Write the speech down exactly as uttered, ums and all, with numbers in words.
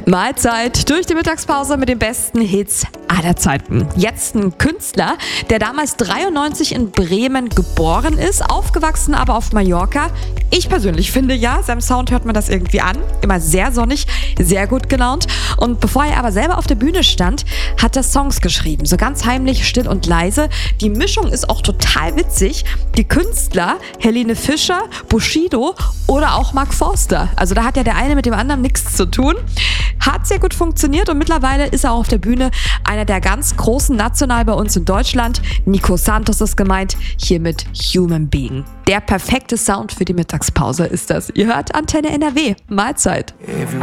Mahlzeit durch die Mittagspause mit den besten Hits aller Zeiten. Jetzt ein Künstler, der damals dreiundneunzig in Bremen geboren ist, aufgewachsen aber auf Mallorca. Ich persönlich finde ja, seinem Sound hört man das irgendwie an. Immer sehr sonnig, sehr gut gelaunt. Und bevor er aber selber auf der Bühne stand, hat er Songs geschrieben. So ganz heimlich, still und leise. Die Mischung ist auch total witzig. Die Künstler, Helene Fischer, Bushido oder auch Mark Forster. Also da hat ja der eine mit dem anderen nichts zu tun. Hat sehr gut funktioniert und mittlerweile ist er auch auf der Bühne einer der ganz großen national bei uns in Deutschland. Nico Santos ist gemeint, hier mit Human Being. Der perfekte Sound für die Mittagspause ist das. Ihr hört Antenne N R W. Mahlzeit.